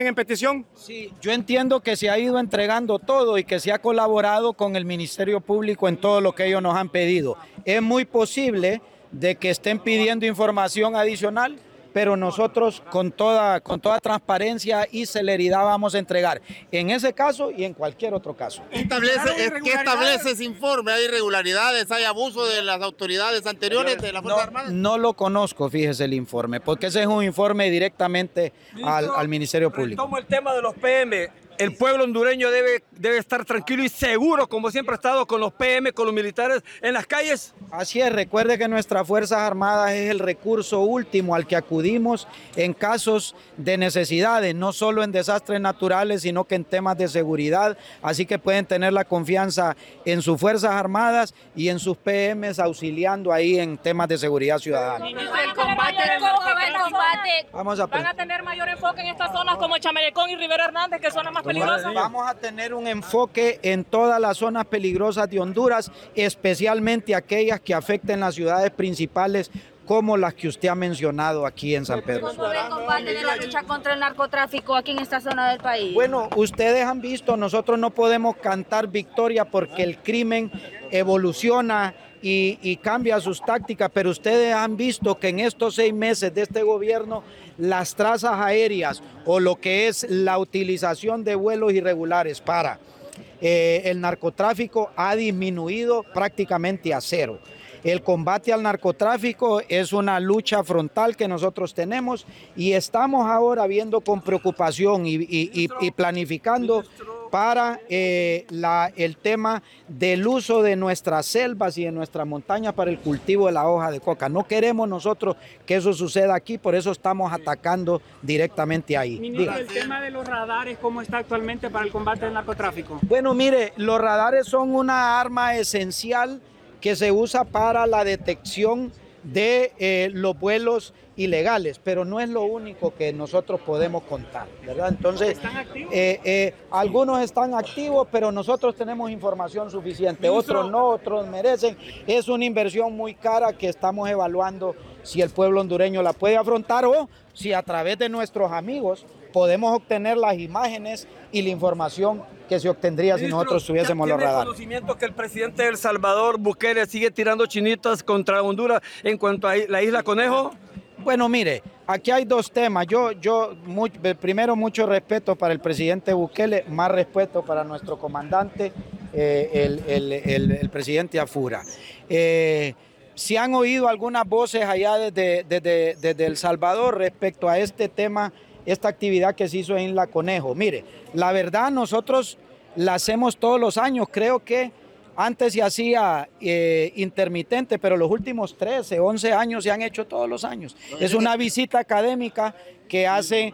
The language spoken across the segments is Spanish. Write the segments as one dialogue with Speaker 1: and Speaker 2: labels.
Speaker 1: en petición?
Speaker 2: Sí, yo entiendo que se ha ido entregando todo y que se ha colaborado con el Ministerio Público en todo lo que ellos nos han pedido. Es muy posible de que estén pidiendo información adicional, pero nosotros con toda transparencia y celeridad vamos a entregar, en ese caso y en cualquier otro caso.
Speaker 3: ¿Qué establece ese informe? ¿Hay irregularidades? ¿Hay abuso de las autoridades anteriores de la Fuerza Armada?
Speaker 2: No lo conozco, fíjese el informe, porque ese es un informe directamente al Ministerio Público.
Speaker 1: Como el tema de los PM. El pueblo hondureño debe estar tranquilo y seguro, como siempre ha estado, con los PM, con los militares en las calles.
Speaker 2: Así es, recuerde que nuestras Fuerzas Armadas es el recurso último al que acudimos en casos de necesidades, no solo en desastres naturales, sino que en temas de seguridad. Así que pueden tener la confianza en sus Fuerzas Armadas y en sus PMs auxiliando ahí en temas de seguridad ciudadana.
Speaker 4: ¿Van a tener mayor enfoque en estas zonas como Chamelecón y Rivera Hernández, que son las más peligrosas?
Speaker 2: Vamos a tener un enfoque en todas las zonas peligrosas de Honduras, especialmente aquellas que afecten las ciudades principales, como las que usted ha mencionado aquí en San Pedro.
Speaker 5: ¿Cómo ve el combate de la lucha contra el narcotráfico aquí en esta zona del país?
Speaker 2: Bueno, ustedes han visto, nosotros no podemos cantar victoria porque el crimen evoluciona y cambia sus tácticas, pero ustedes han visto que en estos 6 meses de este gobierno las trazas aéreas o lo que es la utilización de vuelos irregulares para el narcotráfico ha disminuido prácticamente a cero. El combate al narcotráfico es una lucha frontal que nosotros tenemos y estamos ahora viendo con preocupación y planificando para el tema del uso de nuestras selvas y de nuestras montañas para el cultivo de la hoja de coca. No queremos nosotros que eso suceda aquí, por eso estamos atacando directamente ahí.
Speaker 6: Ministro, el tema de los radares, ¿cómo está actualmente para el combate al narcotráfico?
Speaker 2: Bueno, mire, los radares son una arma esencial que se usa para la detección de los vuelos ilegales, pero no es lo único que nosotros podemos contar, ¿verdad? Entonces,
Speaker 6: ¿están activos?
Speaker 2: Algunos están activos, pero nosotros tenemos información suficiente, otros no, otros merecen. Es una inversión muy cara que estamos evaluando si el pueblo hondureño la puede afrontar o si a través de nuestros amigos podemos obtener las imágenes y la información que se obtendría si nosotros tuviésemos los radares.
Speaker 1: ¿Tiene conocimiento que el presidente de El Salvador, Bukele, sigue tirando chinitas contra Honduras en cuanto a la isla Conejo?
Speaker 2: Bueno, mire, aquí hay 2 temas. Primero, mucho respeto para el presidente Bukele, más respeto para nuestro comandante, el presidente Afura. Se han oído algunas voces allá desde El Salvador respecto a este tema, esta actividad que se hizo en Isla Conejo. Mire, la verdad nosotros la hacemos todos los años, creo que antes se hacía intermitente, pero los últimos 13, 11 años se han hecho todos los años. Es una visita académica que hace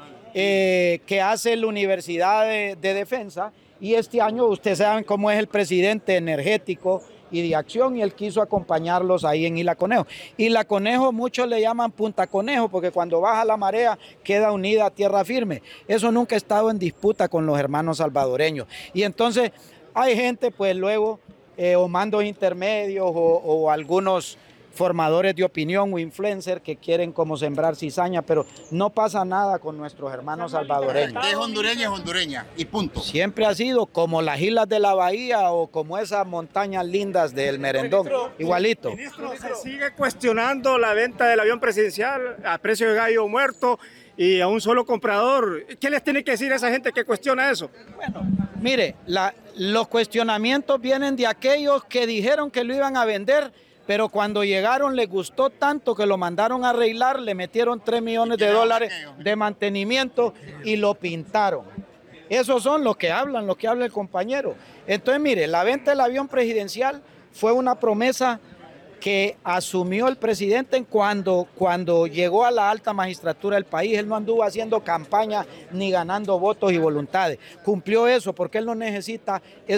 Speaker 2: la Universidad de Defensa, y este año ustedes saben cómo es el presidente energético y de acción, y él quiso acompañarlos ahí en Isla Conejo. Isla Conejo muchos le llaman Punta Conejo porque cuando baja la marea queda unida a tierra firme. Eso nunca ha estado en disputa con los hermanos salvadoreños. Y entonces hay gente pues luego o mandos intermedios o algunos formadores de opinión o influencers que quieren como sembrar cizaña, pero no pasa nada con nuestros hermanos salvadoreños.
Speaker 3: Es hondureña y punto.
Speaker 2: Siempre ha sido como las islas de la Bahía o como esas montañas lindas del Merendón, igualito.
Speaker 1: Ministro, se sigue cuestionando la venta del avión presidencial a precio de gallo muerto y a un solo comprador. ¿Qué les tiene que decir a esa gente que cuestiona eso?
Speaker 2: Bueno, mire, los cuestionamientos vienen de aquellos que dijeron que lo iban a vender, pero cuando llegaron les gustó tanto que lo mandaron a arreglar, le metieron $3 millones de mantenimiento y lo pintaron. Esos son los que habla el compañero. Entonces, mire, la venta del avión presidencial fue una promesa que asumió el presidente cuando llegó a la alta magistratura del país. Él no anduvo haciendo campaña ni ganando votos y voluntades. Cumplió eso porque él no necesita